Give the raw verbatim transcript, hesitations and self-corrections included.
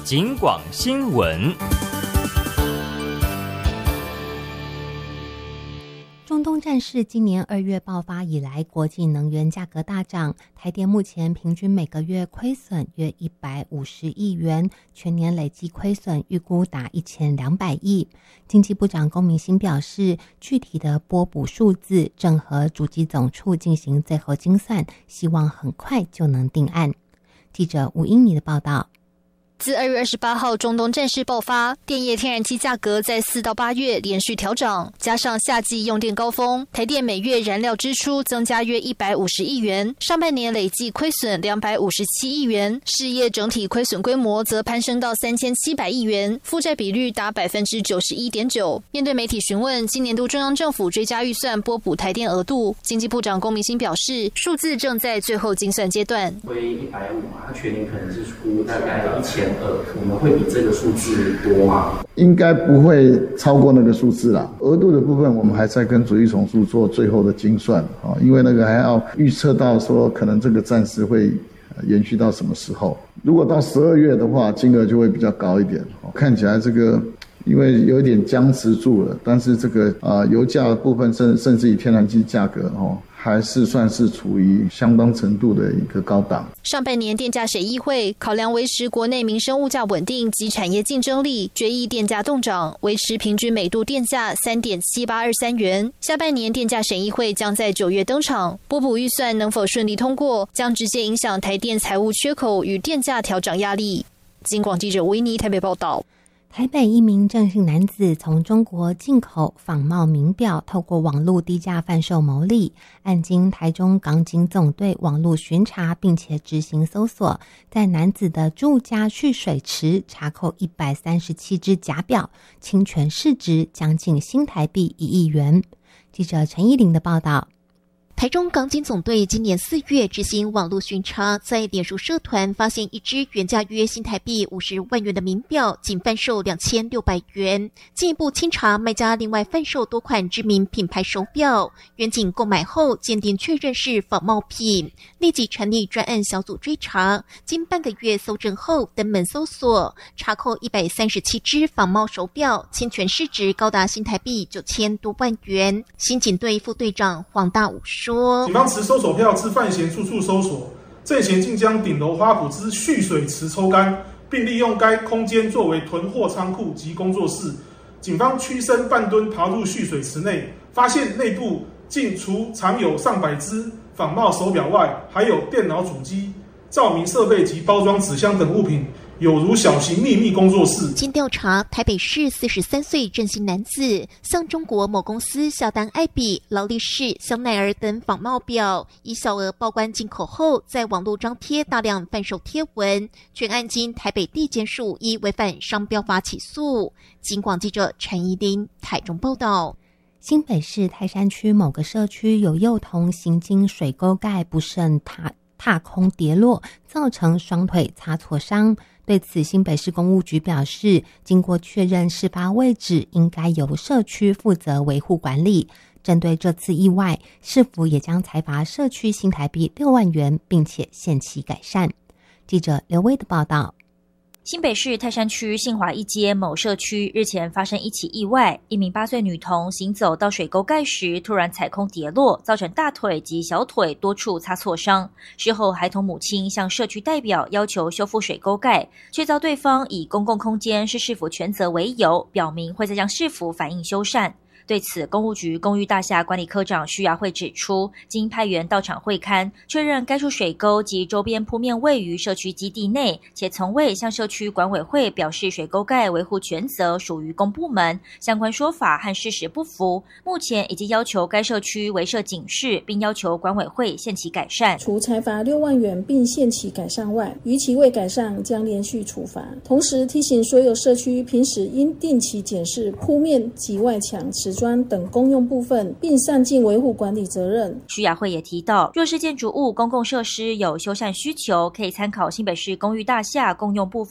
警广新闻。 中东战事今年二月爆发以来，国际能源价格大涨，台电目前平均每个月亏损约一百五十亿元，全年累计亏损预估达一千两百亿。经济部长龚明鑫表示，具体的拨补数字正和主计总处进行最后精算，希望很快就能定案。记者吴英妮的报道。 自二月二十八号中东战事爆发，电业天然气价格在四到八月连续调涨，加上夏季用电高峰，台电每月燃料支出增加约一百五十亿元，上半年累计亏损两百五十七亿元，事业整体亏损规模则攀升到三千七百亿元，负债比率达百分之九十一点九。面对媒体询问今年度中央政府追加预算拨补台电额度，经济部长龚明鑫表示，数字正在最后精算阶段。 亏一百五嘛，它全年可能是估大概一千。我们会比这个数字多吗？ 应该不会超过那个数字啦。额度的部分，我们还在跟主计总处做最后的精算啊，因为那个还要预测到说可能这个战事会延续到什么时候。如果到十二月的话，金额就会比较高一点。看起来这个因为有点僵持住了，但是这个啊、呃、油价的部分，甚甚至以天然气价格哦。还是算是处于相当程度的一个高档。 上半年电价审议会考量维持国内民生物价稳定及产业竞争力，决议电价动涨，维持平均每度电价 三点七八二三元。下半年电价审议会将在九月登场，拨补预算能否顺利通过，将直接影响台电财务缺口与电价调涨压力。警广记者维尼台北报道。 台北一名郑姓男子从中国进口仿冒名表，透过网络低价贩售牟利。案经台中港警总队网络巡查，并且执行搜索，在男子的住家蓄水池查扣一百三十七只假表，侵权市值将近新台币一亿元。记者陈依玲的报道。 台中港警总队今年四月执行网络巡查，在脸书社团发现一只原价约新台币五十万元的名表，仅贩售两千六百元。进一步清查卖家另外贩售多款知名品牌手表，远警购买后鉴定确认是仿冒品，立即成立专案小组追查。经半个月搜证后，登门搜索，查扣一百三十七只仿冒手表，侵权市值高达新台币九千多万元。新警队副队长黄大武说。 警方持搜索票至范闲处处搜索，郑嫌竟将顶楼花圃之蓄水池抽干，并利用该空间作为囤货仓库及工作室。警方屈身半蹲爬入蓄水池内，发现内部竟除藏有上百只仿冒手表外，还有电脑主机、照明设备及包装纸箱等物品，有如小型秘密工作室。 经调查，台北市四十三岁郑姓男子向中国某公司下单爱彼、劳力士、香奈儿等仿冒表，以小额报关进口后，在网络张贴大量贩售贴文，全案经台北地检署依违反商标法起诉。警广记者陈怡玲台中报道。 新北市泰山区某个社区有幼童行经水沟盖不慎踏踏空跌落，造成双腿擦挫伤。对此，新北市公务局表示，经过确认，事发位置应该由社区负责维护管理。针对这次意外，市府也将裁罚社区新台币六万元，并且限期改善。记者刘威的报道。 新北市泰山区信华一街某社区日前发生一起意外，一名八岁女童行走到水沟盖时突然踩空跌落，造成大腿及小腿多处擦挫伤。事后孩童母亲向社区代表要求修复水沟盖，却遭对方以公共空间是市府全责为由，表明会再向市府反映修缮。对此，公务局公寓大厦管理科长徐雅慧指出，经派员到场会勘，确认该处水沟及周边铺面位于社区基地内，且从未向社区管委会表示水沟盖维护权责属于公部门，相关说法和事实不符。目前已经要求该社区围设警示，并要求管委会限期改善。 除裁罚六万元并限期改善外，逾期未改善将连续处罚。同时提醒所有社区平时应定期检视铺面及外墙、瓷砖等公用部分，并善尽维护管理责任。 徐雅慧也提到，若是建筑物公共设施有修缮需求，可以参考新北市公寓大厦公用部分